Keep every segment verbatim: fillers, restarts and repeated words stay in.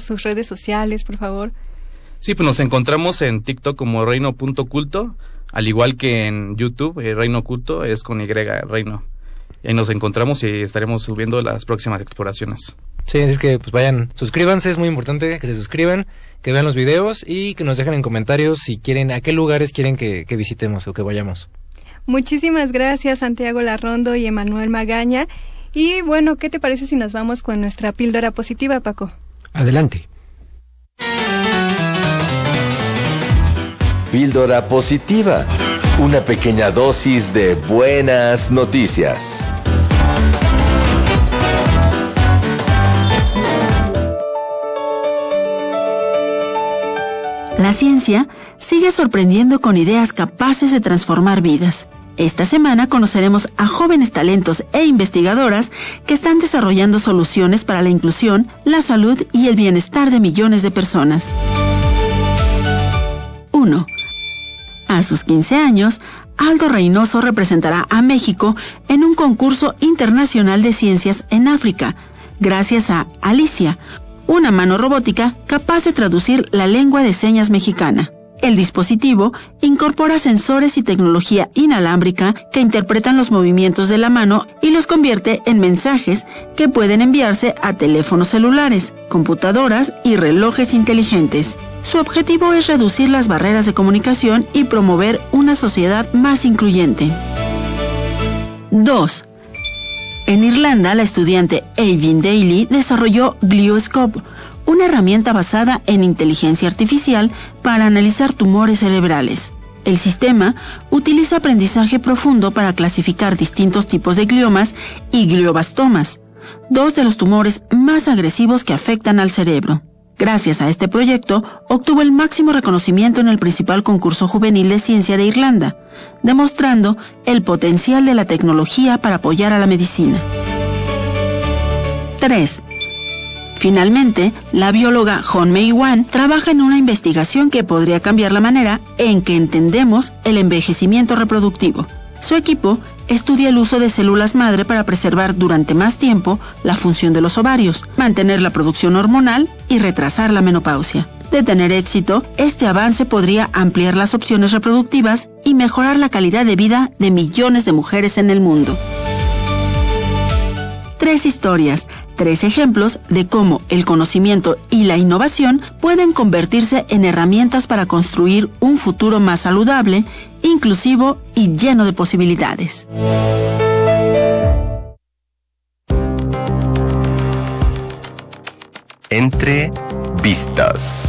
sus redes sociales, por favor. Sí, pues nos encontramos en TikTok como reino.culto, al igual que en YouTube, eh, Reino Culto es con Y, Reino. Y ahí nos encontramos y estaremos subiendo las próximas exploraciones. Sí, es que pues vayan, suscríbanse, es muy importante que se suscriban, que vean los videos y que nos dejen en comentarios si quieren, a qué lugares quieren que, que visitemos o que vayamos. Muchísimas gracias, Santiago Larrondo y Emanuel Magaña. Y bueno, ¿qué te parece si nos vamos con nuestra píldora positiva, Paco? Adelante. Píldora positiva, una pequeña dosis de buenas noticias. La ciencia sigue sorprendiendo con ideas capaces de transformar vidas. Esta semana conoceremos a jóvenes talentos e investigadoras que están desarrollando soluciones para la inclusión, la salud y el bienestar de millones de personas. uno. A sus quince años, Aldo Reynoso representará a México en un concurso internacional de ciencias en África, gracias a Alicia, una mano robótica capaz de traducir la lengua de señas mexicana. El dispositivo incorpora sensores y tecnología inalámbrica que interpretan los movimientos de la mano y los convierte en mensajes que pueden enviarse a teléfonos celulares, computadoras y relojes inteligentes. Su objetivo es reducir las barreras de comunicación y promover una sociedad más incluyente. dos. En Irlanda, la estudiante Eivin Daly desarrolló Glioscope, una herramienta basada en inteligencia artificial para analizar tumores cerebrales. El sistema utiliza aprendizaje profundo para clasificar distintos tipos de gliomas y gliobastomas, dos de los tumores más agresivos que afectan al cerebro. Gracias a este proyecto, obtuvo el máximo reconocimiento en el principal concurso juvenil de ciencia de Irlanda, demostrando el potencial de la tecnología para apoyar a la medicina. tres. Finalmente, la bióloga Hon-Mei Wan trabaja en una investigación que podría cambiar la manera en que entendemos el envejecimiento reproductivo. Su equipo estudia el uso de células madre para preservar durante más tiempo la función de los ovarios, mantener la producción hormonal y retrasar la menopausia. De tener éxito, este avance podría ampliar las opciones reproductivas y mejorar la calidad de vida de millones de mujeres en el mundo. Tres historias, tres ejemplos de cómo el conocimiento y la innovación pueden convertirse en herramientas para construir un futuro más saludable, inclusivo y lleno de posibilidades. Entre vistas.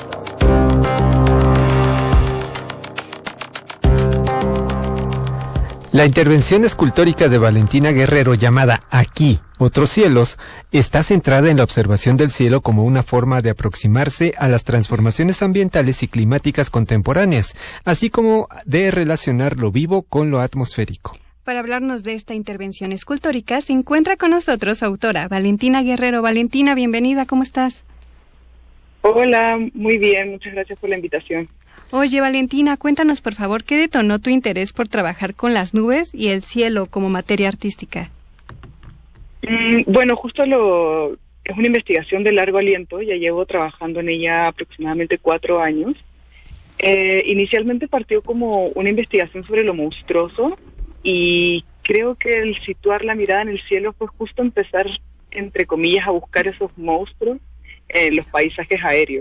La intervención escultórica de Valentina Guerrero llamada Aquí, Otros Cielos, está centrada en la observación del cielo como una forma de aproximarse a las transformaciones ambientales y climáticas contemporáneas, así como de relacionar lo vivo con lo atmosférico. Para hablarnos de esta intervención escultórica, se encuentra con nosotros su autora, Valentina Guerrero. Valentina, bienvenida, ¿cómo estás? Hola, muy bien, muchas gracias por la invitación. Oye, Valentina, cuéntanos por favor, ¿qué detonó tu interés por trabajar con las nubes y el cielo como materia artística? Mm, bueno, justo lo es una investigación de largo aliento, ya llevo trabajando en ella aproximadamente cuatro años. Eh, inicialmente partió como una investigación sobre lo monstruoso y creo que el situar la mirada en el cielo fue justo empezar, entre comillas, a buscar esos monstruos en los paisajes aéreos.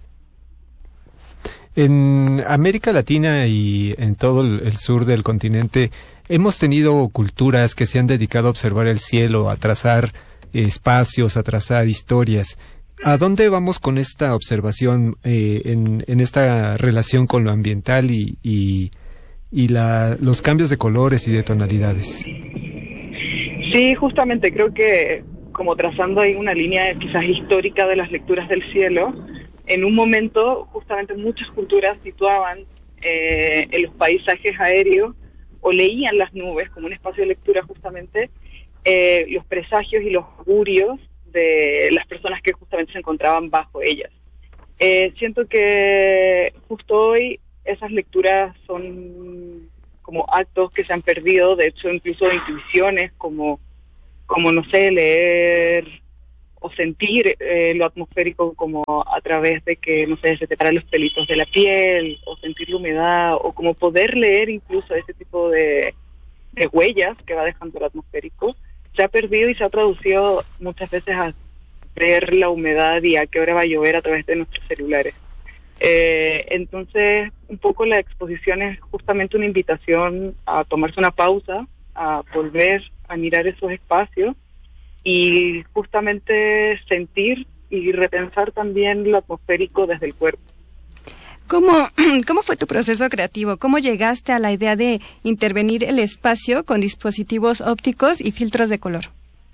En América Latina y en todo el, el sur del continente hemos tenido culturas que se han dedicado a observar el cielo, a trazar espacios, a trazar historias. ¿A dónde vamos con esta observación eh, en, en esta relación con lo ambiental y, y, y la, los cambios de colores y de tonalidades? Sí, justamente creo que como trazando ahí una línea quizás histórica de las lecturas del cielo, en un momento justamente muchas culturas situaban eh, en los paisajes aéreos o leían las nubes como un espacio de lectura justamente eh, los presagios y los augurios de las personas que justamente se encontraban bajo ellas. Eh, siento que justo hoy esas lecturas son como actos que se han perdido, de hecho incluso intuiciones como, como no sé, leer o sentir eh, lo atmosférico como a través de que, no sé, se te paran los pelitos de la piel, o sentir la humedad, o como poder leer incluso ese tipo de, de huellas que va dejando el atmosférico, se ha perdido y se ha traducido muchas veces a ver la humedad y a qué hora va a llover a través de nuestros celulares. Eh, entonces, un poco la exposición es justamente una invitación a tomarse una pausa, a volver a mirar esos espacios y justamente sentir y repensar también lo atmosférico desde el cuerpo. ¿Cómo, ¿Cómo fue tu proceso creativo? ¿Cómo llegaste a la idea de intervenir el espacio con dispositivos ópticos y filtros de color?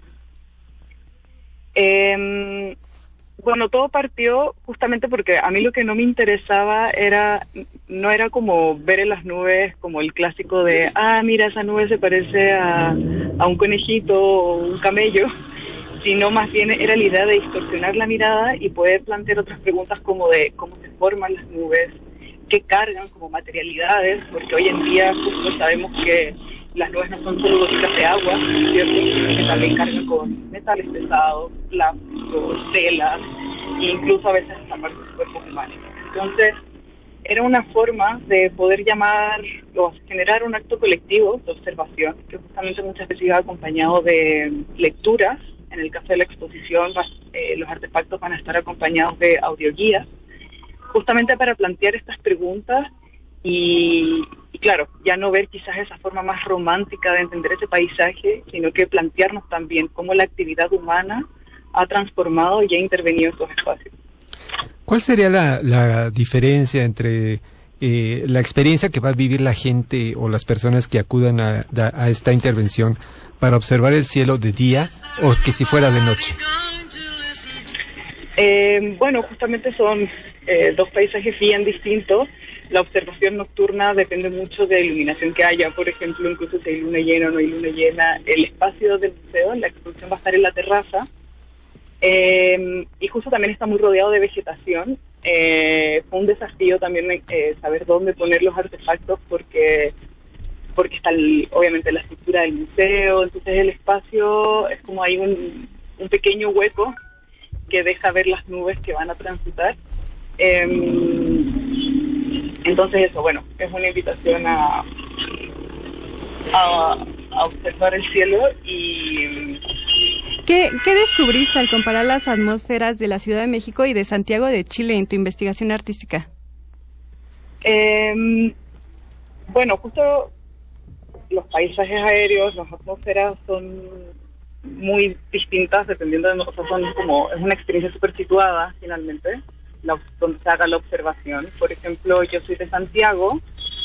Eh, bueno, todo partió justamente porque a mí lo que no me interesaba era, no era como ver en las nubes como el clásico de, ah, mira, esa nube se parece a, a un conejito o un camello, sino más bien era la idea de distorsionar la mirada y poder plantear otras preguntas como de cómo se forman las nubes, qué cargan como materialidades, porque hoy en día justo sabemos que las nubes no son solo gotitas de agua, ¿cierto? Que también cargan con metales pesados, plásticos, telas, e incluso a veces hasta partes de cuerpos humanos. Entonces, era una forma de poder llamar o generar un acto colectivo de observación, que justamente muchas veces iba acompañado de lecturas. En el caso de la exposición, eh, los artefactos van a estar acompañados de audioguías, justamente para plantear estas preguntas y, y claro, ya no ver quizás esa forma más romántica de entender ese paisaje, sino que plantearnos también cómo la actividad humana ha transformado y ha intervenido en esos espacios. ¿Cuál sería la, la diferencia entre eh, la experiencia que va a vivir la gente o las personas que acudan a, a esta intervención para observar el cielo de día o que si fuera de noche? Eh, bueno, justamente son eh, dos paisajes bien distintos. La observación nocturna depende mucho de la iluminación que haya. Por ejemplo, incluso si hay luna llena o no hay luna llena, el espacio del museo, la exposición va a estar en la terraza. Eh, y justo también está muy rodeado de vegetación. Eh, fue un desafío también eh, saber dónde poner los artefactos porque porque está el, obviamente la estructura del museo, entonces el espacio es como hay un, un pequeño hueco que deja ver las nubes que van a transitar. Eh, entonces eso, bueno, es una invitación a, a, a observar el cielo y... ¿Qué, ¿Qué descubriste al comparar las atmósferas de la Ciudad de México y de Santiago de Chile en tu investigación artística? Eh, bueno, justo los paisajes aéreos, las atmósferas son muy distintas dependiendo de nosotros, son como, es una experiencia súper situada finalmente, la, donde se haga la observación. Por ejemplo, yo soy de Santiago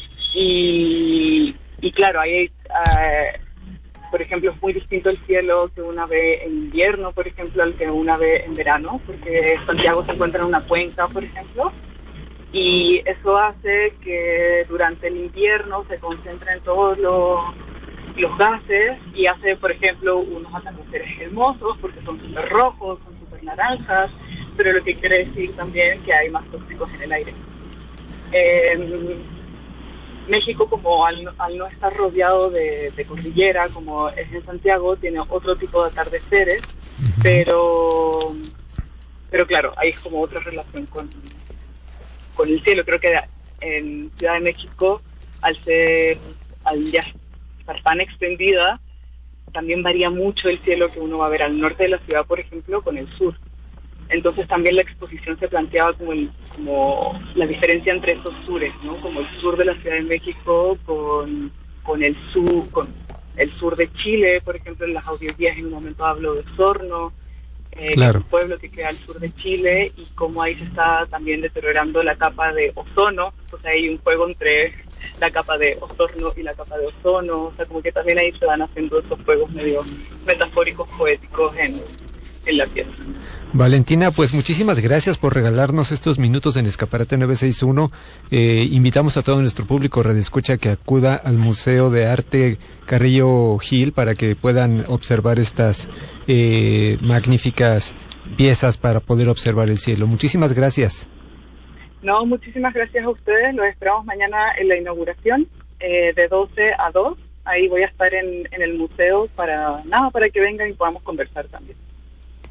y, y claro, ahí hay... Uh, por ejemplo, es muy distinto el cielo que una ve en invierno, por ejemplo, al que una ve en verano, porque Santiago se encuentra en una cuenca, por ejemplo, y eso hace que durante el invierno se concentren todos los, los gases y hace, por ejemplo, unos atardeceres hermosos porque son súper rojos, son súper naranjas, pero lo que quiere decir también que hay más tóxicos en el aire. Eh, México, como al, al no estar rodeado de, de cordillera, como es en Santiago, tiene otro tipo de atardeceres, uh-huh. pero pero claro, hay como otra relación con, con el cielo. Creo que en Ciudad de México, al ser, al ya estar tan extendida, también varía mucho el cielo que uno va a ver al norte de la ciudad, por ejemplo, con el sur. Entonces también la exposición se planteaba como, el, como la diferencia entre esos sures, ¿no? Como el sur de la Ciudad de México con, con el sur con el sur de Chile, por ejemplo, en las audioguías en un momento hablo de Osorno, eh, claro. que es un pueblo que queda al sur de Chile, y cómo ahí se está también deteriorando la capa de ozono. O sea, hay un juego entre la capa de Osorno y la capa de ozono. O sea, como que también ahí se van haciendo esos juegos medio metafóricos, poéticos en, en la pieza. Valentina, pues muchísimas gracias por regalarnos estos minutos en Escaparate nueve seis uno. Eh, invitamos a todo nuestro público radioescucha que acuda al Museo de Arte Carrillo Gil para que puedan observar estas eh, magníficas piezas para poder observar el cielo. Muchísimas gracias. No, muchísimas gracias a ustedes. Los esperamos mañana en la inauguración eh, de doce a dos. Ahí voy a estar en, en el museo para nada, para que vengan y podamos conversar también.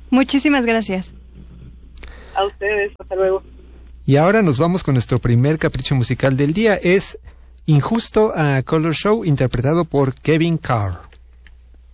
Muchísimas gracias. A ustedes, hasta luego. Y ahora nos vamos con nuestro primer capricho musical del día. Es Injusto a Color Show, interpretado por Kevin Carr.